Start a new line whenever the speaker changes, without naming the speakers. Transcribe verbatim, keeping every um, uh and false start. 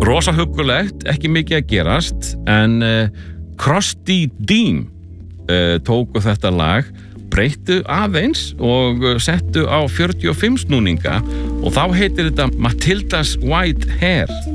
rosa huggulegt, ekki mikið að gerast, en uh, Krusty Dean uh, tóku þetta lag, breyttu aðeins og settu á fjörutíu og fimm snúninga og þá heitir þetta Matilda's White Hair.